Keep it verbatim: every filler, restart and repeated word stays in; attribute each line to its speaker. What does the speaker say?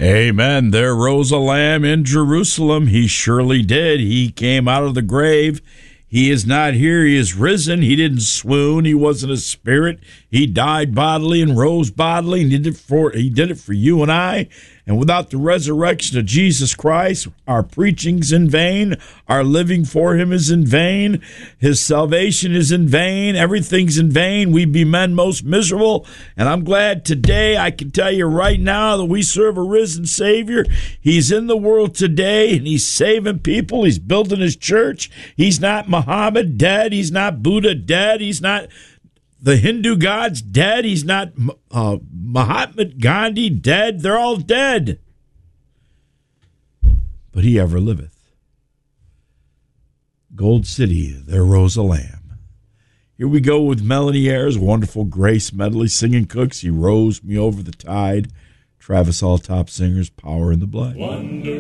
Speaker 1: Amen. There rose a lamb in Jerusalem. He surely did. He came out of the grave. He is not here. He is risen. He didn't swoon. He wasn't a spirit. He died bodily and rose bodily, and he did it for, he did it for you and I. And without the resurrection of Jesus Christ, our preaching's in vain. Our living for him is in vain. His salvation is in vain. Everything's in vain. We'd be men most miserable. And I'm glad today I can tell you right now that we serve a risen Savior. He's in the world today, and he's saving people. He's building his church. He's not Muhammad dead. He's not Buddha dead. He's not the Hindu gods dead. He's not uh, Mahatma Gandhi dead. They're all dead. But he ever liveth. Gold City, there rose a lamb. Here we go with Melanie Ayres, wonderful Grace medley, singing Cooks. He rose me over the tide. Travis All Top Singers, Power in the Blood. Wonder.